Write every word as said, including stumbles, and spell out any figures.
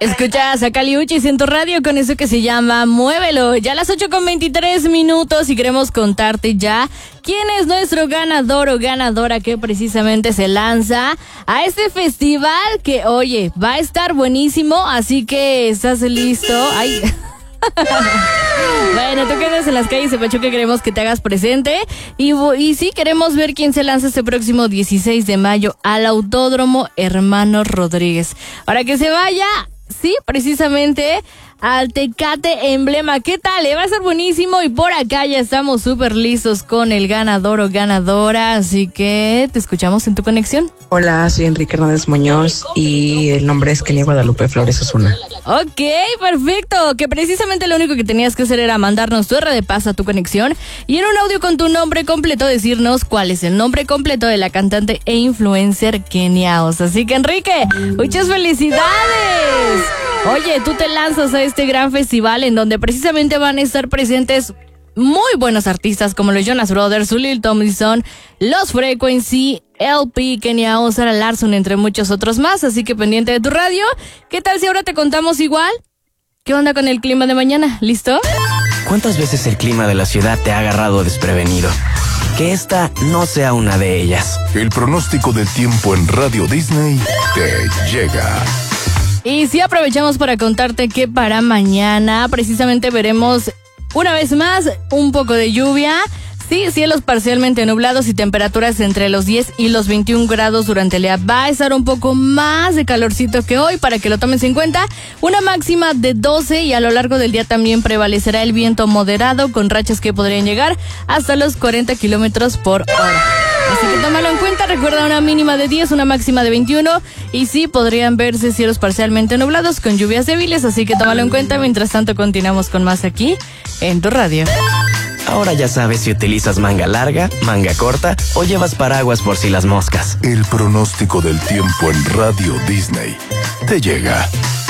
Escuchas a Kali Uchis en tu radio con eso que se llama Muévelo. Ya a las ocho con veintitrés minutos y queremos contarte ya quién es nuestro ganador o ganadora que precisamente se lanza a este festival que, oye, va a estar buenísimo, así que ¿estás listo? Ay... Bueno, tú que andas en las calles de Pachuca queremos que te hagas presente y, y sí, queremos ver quién se lanza este próximo dieciséis de mayo al Autódromo Hermano Rodríguez. Para que se vaya, sí, precisamente al Tecate Emblema. ¿Qué tal? Eh? Va a ser buenísimo y por acá ya estamos súper listos con el ganador o ganadora, así que te escuchamos en tu conexión. Hola, soy Enrique Hernández Muñoz y el nombre es Kenia Guadalupe Flores Osuna. Ok, perfecto, que precisamente lo único que tenías que hacer era mandarnos tu R de paz a tu conexión y en un audio con tu nombre completo decirnos cuál es el nombre completo de la cantante e influencer Kenia Os. Así que Enrique, muchas felicidades. Oye, tú te lanzas a este gran festival en donde precisamente van a estar presentes muy buenos artistas como los Jonas Brothers, Lil Tomlinson, Los Frequency, L P, Kenia Os, Zara Larsson, entre muchos otros más, así que pendiente de tu radio. ¿Qué tal si ahora te contamos igual? ¿Qué onda con el clima de mañana? ¿Listo? ¿Cuántas veces el clima de la ciudad te ha agarrado desprevenido? Que esta no sea una de ellas. El pronóstico del tiempo en Radio Disney te llega. Y sí, aprovechamos para contarte que para mañana precisamente veremos una vez más un poco de lluvia. Sí, cielos parcialmente nublados y temperaturas entre los diez y los veintiún grados durante el día. Va a estar un poco más de calorcito que hoy para que lo tomes en cuenta. Una máxima de doce y a lo largo del día también prevalecerá el viento moderado con rachas que podrían llegar hasta los cuarenta kilómetros por hora. Así que tómalo en cuenta, recuerda una mínima de diez, una máxima de veintiuno y sí podrían verse cielos parcialmente nublados con lluvias débiles, así que tómalo en cuenta. Mientras tanto continuamos con más aquí en tu radio. Ahora ya sabes si utilizas manga larga, manga corta o llevas paraguas por si las moscas. El pronóstico del tiempo en Radio Disney te llega.